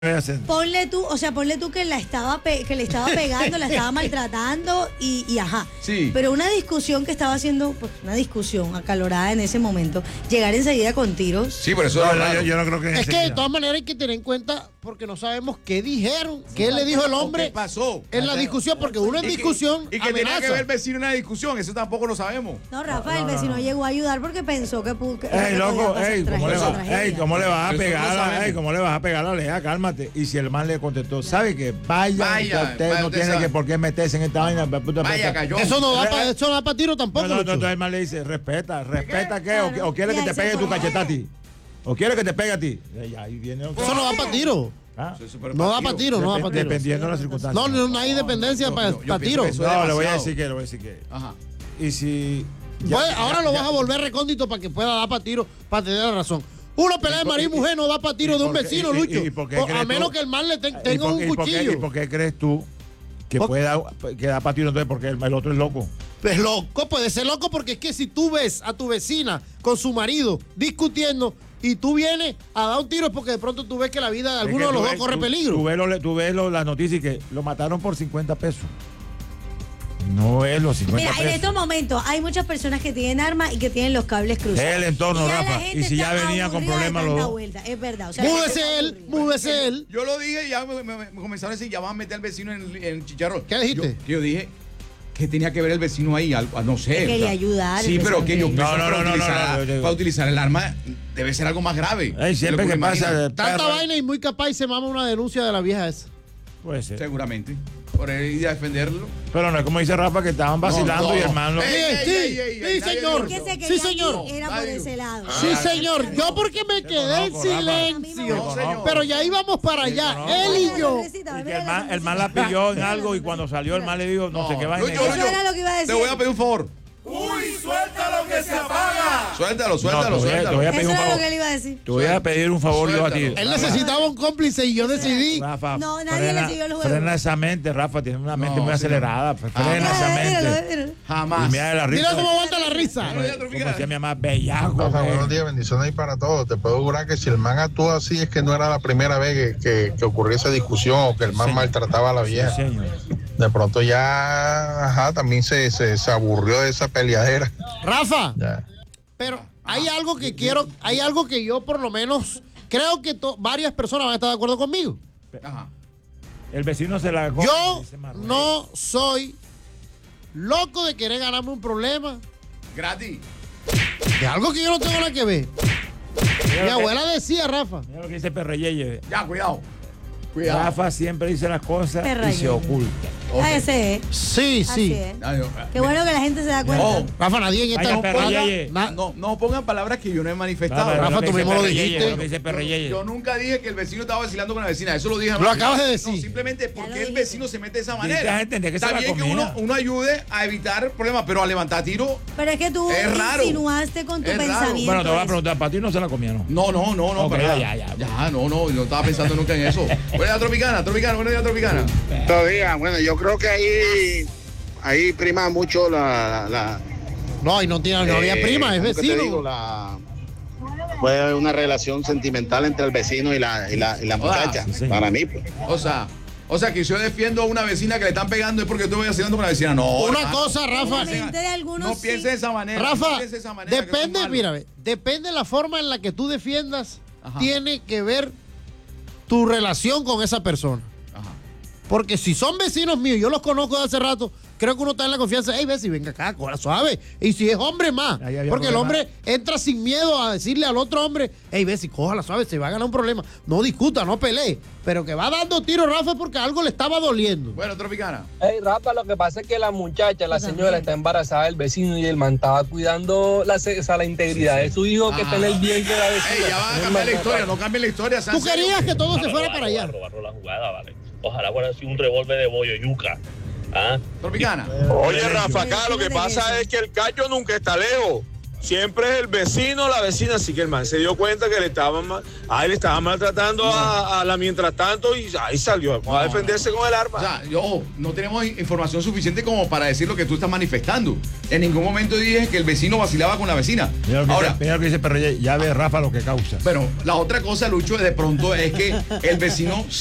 Ponle tú que le estaba pegando, la estaba maltratando y ajá. Sí. Pero una discusión que estaba haciendo, pues una discusión acalorada en ese momento, llegar enseguida con tiros. Sí, por eso yo no creo que es que de todas maneras hay que tener en cuenta, porque no sabemos qué dijeron, qué le dijo el hombre ¿qué pasó? en la discusión, porque uno en discusión y que tenía que ver el vecino en la discusión, eso tampoco lo sabemos. No, Rafa, el vecino llegó a ayudar porque pensó que ey, loco, ¿cómo le vas a pegar? ¿Cómo le vas a pegar a Lea? Cálmate. Y si el man le contestó, ¿sabe qué? Vaya, usted no tiene que por qué meterse en esta vaina. Vaya, cayó. Eso no da para tiro tampoco. No, el man le dice, respeta qué, o quiere que te pegue tu cacheta a ti. O quiere que te pegue a ti. Ahí viene. Eso no da para tiro. ¿Ah? No da para tiro, no da para tiro. Dependiendo de las circunstancias. No hay dependencia para tiro. No, le voy a decir que. Ajá. Y si. Ahora lo vas a volver recóndito para que pueda dar para tiro, para tener la razón. Una pelea de marido y mujer no da para tiro de un vecino, Lucho. A menos que el mal le tenga un cuchillo. ¿Y por qué crees tú que da para tiro entonces? Porque el otro es loco. Es loco, puede ser loco, porque es que si tú ves a tu vecina con su marido discutiendo y tú vienes a dar un tiro, es porque de pronto tú ves que la vida de alguno de los dos corre peligro. Tú ves las noticias y que lo mataron por 50 pesos. No es los 50 pesos. En estos momentos hay muchas personas que tienen armas y que tienen los cables cruzados. Es el entorno, Rafa. Y si ya venía con problemas los dos. Es verdad. O sea, múdese él. Yo lo dije y ya me comenzaron a decir, ya van a meter al vecino en el chicharrón. ¿Qué dijiste? Yo dije que tenía que ver el vecino ahí, no sé. Que quería ayudar. Sí, pero que yo no. para utilizar el arma debe ser algo más grave. Siempre que pasa. Tanta vaina y muy capaz y se mama una denuncia de la vieja esa. Puede ser. Seguramente. Por ir a defenderlo. Pero no es como dice Rafa, que estaban vacilando y hermano. Sí, señor. Sí, señor. Era por ese lado. Sí, señor. Yo porque me quedé en silencio. Pero ya íbamos para allá, él y yo. Y que el man la pilló en algo y cuando salió el man le dijo, no sé qué vaina. Eso era lo que iba a decir. Te voy a pedir un favor. ¡Uy, suéltalo que se apaga! Suéltalo. Te voy a pedir Eso un era favor. lo que él iba a decir. Te voy a pedir un favor yo a ti. Él necesitaba un cómplice y yo decidí. Rafa, no, nadie le siguió el juego. Frena esa mente, Rafa, tiene una mente muy acelerada. Frena esa mente. Jamás. Y mira la risa. Mira cómo aguanta la risa. Como decía mi mamá, bellaco. Rafa, buenos días, bendiciones ahí para todos. Te puedo jurar que si el man actúa así es que no era la primera vez que ocurrió esa discusión o que el man maltrataba a la vieja. Sí, señor. De pronto ya, también se aburrió de esa peleadera. Rafa, Ya. pero hay algo que yo por lo menos creo que varias personas van a estar de acuerdo conmigo. Ajá. El vecino se la coge, Yo dice Marruecos. no soy loco de querer ganarme un problema Gratis. de algo que yo no tengo nada que ver. Mi abuela decía, Rafa. Mira lo que dice Perreyeye. Ya, cuidado. Rafa siempre dice las cosas y se oculta. Ah, ese es. Sí, Así sí. es. Qué bueno que la gente se da cuenta. Oh, Rafa, nadie en esta no pongan palabras que yo no he manifestado. Rafa, tú mismo lo dijiste. Lo que dice Perreyeye. Yo nunca dije que el vecino estaba vacilando con la vecina. Eso lo dije. Lo acabas de decir. No, simplemente porque el vecino se mete de esa Deja manera. de entender que Está se la bien que comía. uno ayude a evitar problemas, pero a levantar tiro. Pero es que tú Es raro. insinuaste con tu Es raro. pensamiento. Bueno, te voy a eso. preguntar, ¿para ti no se la comieron? No. Ok, para ya. Ya, no estaba pensando nunca en eso. Buenos días, Tropicana. Buenos días, Tropicana. Todavía, bueno, yo creo que ahí prima mucho No, y no había prima, es ¿cómo que te vecino. digo? Fue una relación sentimental entre el vecino y la muchacha, sí, para mí. Pues. O sea, que si yo defiendo a una vecina que le están pegando es porque tú voy haciendo con la vecina. No. Una cosa, Rafa. Mente de algunos No piense de esa manera. Rafa, no piense de esa manera, que depende, eso es malo. mira, depende la forma en la que tú defiendas, Ajá. tiene que ver tu relación con esa persona. Ajá. Porque si son vecinos míos, yo los conozco de hace rato, creo que uno está en la confianza, hey, Bessie, venga acá, cola suave. Y si es hombre más, Ahí había porque el problema. hombre entra sin miedo a decirle al otro hombre, hey, Bessie, cójala suave, se va a ganar un problema. No discuta, no pelee. Pero que va dando tiros, Rafa, porque algo le estaba doliendo. Bueno, Tropicana. Hey, Rafa, lo que pasa es que la muchacha, la señora, está embarazada del vecino y el man estaba cuidando la integridad de su hijo, que está en el vientre de la vecina. Ey, ya van a cambiar la historia, no cambien la historia. Tú querías que todo se fuera para allá. Robarlo la jugada, vale. Ojalá fuera así un revólver de bollo yuca. ¿Ah? Tropicana. Oye, Rafa, acá lo que pasa es que el callo nunca está lejos. siempre es el vecino o la vecina, así que el man se dio cuenta que le estaban maltratando a la mientras tanto y ahí salió a defenderse con el arma. O sea, no tenemos información suficiente como para decir lo que tú estás manifestando. En ningún momento dije que el vecino vacilaba con la vecina. Mira Ahora, lo que dice Perreyes, ya ve Rafa lo que causa. Bueno, la otra cosa, Lucho, de pronto es que el vecino